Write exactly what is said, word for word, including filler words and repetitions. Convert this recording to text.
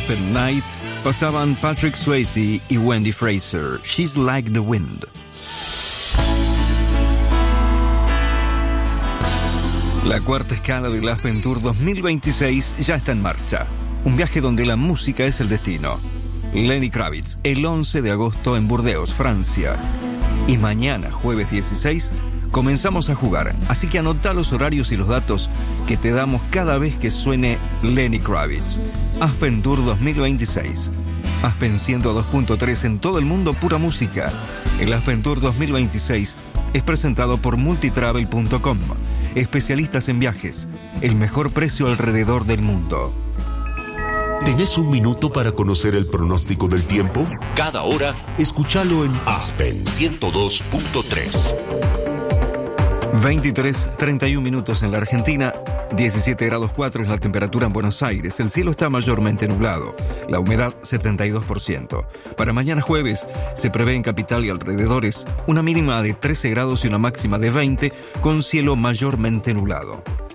Aspen Night pasaban Patrick Swayze y Wendy Fraser, She's Like the Wind. La cuarta escala del Aspen Tour dos mil veintiséis ya está en marcha. Un viaje donde la música es el destino. Lenny Kravitz, el once de agosto en Burdeos, Francia. Y mañana, jueves dieciséis, comenzamos a jugar. Así que anota los horarios y los datos que te damos cada vez que suene Lenny Kravitz. Aspen Tour dos mil veintiséis. Aspen ciento dos punto tres en todo el mundo, pura música. El Aspen Tour dos mil veintiséis es presentado por multitravel punto com. Especialistas en viajes. El mejor precio alrededor del mundo. ¿Tenés un minuto para conocer el pronóstico del tiempo? Cada hora, escúchalo en Aspen ciento dos punto tres. veintitrés, treinta y un minutos en la Argentina, diecisiete grados cuatro es la temperatura en Buenos Aires. El cielo está mayormente nublado, la humedad setenta y dos por ciento. Para mañana jueves se prevé en capital y alrededores una mínima de trece grados y una máxima de veinte, con cielo mayormente nublado.